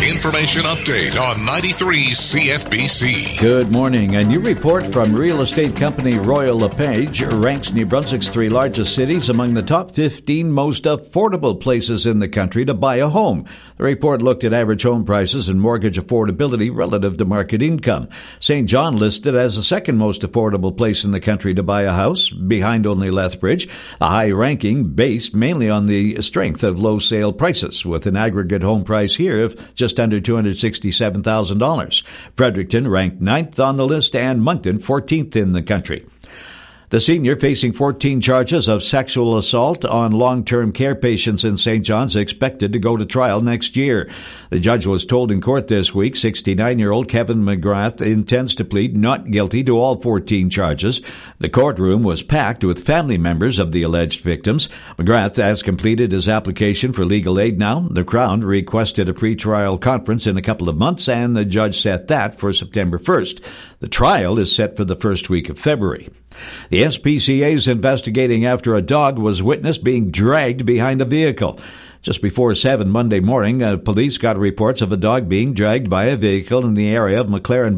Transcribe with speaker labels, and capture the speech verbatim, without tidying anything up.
Speaker 1: Information update on ninety-three C F B C.
Speaker 2: Good morning. A new report from real estate company Royal LePage ranks New Brunswick's three largest cities among the top fifteen most affordable places in the country to buy a home. The report looked at average home prices and mortgage affordability relative to market income. Saint John listed as the second most affordable place in the country to buy a house, behind only Lethbridge. The high ranking based mainly on the strength of low sale prices, with an aggregate home price here of just under two hundred sixty-seven thousand dollars. Fredericton ranked ninth on the list and Moncton fourteenth in the country. The senior, facing fourteen charges of sexual assault on long-term care patients in Saint John's, expected to go to trial next year. The judge was told in court this week sixty-nine-year-old Kevin McGrath intends to plead not guilty to all fourteen charges. The courtroom was packed with family members of the alleged victims. McGrath has completed his application for legal aid now. The Crown requested a pre-trial conference in a couple of months, and the judge set that for September first. The trial is set for the first week of February. The S P C A is investigating after a dog was witnessed being dragged behind a vehicle. Just before seven Monday morning, uh, police got reports of a dog being dragged by a vehicle in the area of McLaren